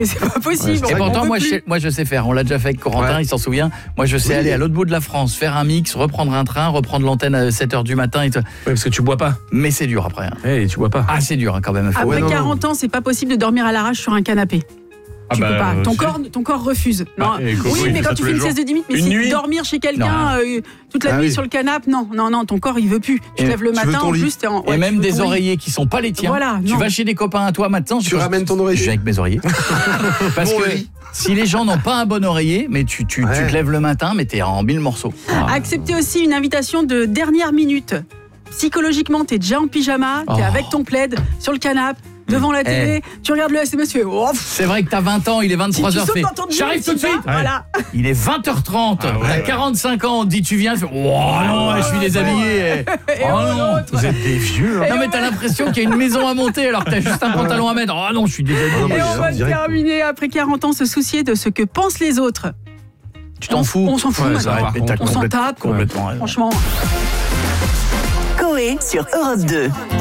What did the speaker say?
C'est pas possible. Et pourtant, moi, je sais faire. On l'a déjà fait avec Corentin, il s'en souvient. Moi, je sais aller à l'autre bout de la France, faire un mix, reprendre un train, reprendre l'antenne à 7h du matin. Oui, parce que tu bois pas. Mais c'est dur après. Tu bois pas. Ah, c'est dur quand même. Après 40 ans, c'est pas possible de dormir à l'arrache sur un canapé. Tu peux pas. Ton corps refuse. Non. Mais quand tu fais une sieste de 10 minutes, mais c'est dormir chez quelqu'un toute la nuit sur le canapé, non, ton corps il veut plus. Tu te lèves le matin en plus, et même des oreillers qui sont pas les tiens. Voilà, tu vas chez des copains à toi maintenant, tu ramènes ton oreiller. Je viens avec mes oreillers. Parce que si les gens n'ont pas un bon oreiller, mais tu te lèves le matin, mais t'es en 1000 morceaux. Accepter aussi une invitation de dernière minute. Psychologiquement, t'es déjà en pyjama, t'es avec ton plaid sur le canapé. Devant la télé, tu regardes le SMS, tu fais c'est vrai que t'as 20 ans, il est 23h. J'arrive tout de suite. Voilà. Il est 20h30. T'as 45 ans, on te dit tu viens. Non, je suis déshabillé. Non, vous êtes des vieux. Non, mais t'as l'impression qu'il y a une maison à monter alors que t'as juste un pantalon à mettre. Oh non, je suis déshabillé. Et on va terminer après 40 ans, se soucier de ce que pensent les autres. Tu t'en fous? On s'en fout. On s'en tape. Complètement. Franchement. Coé sur Europe 2.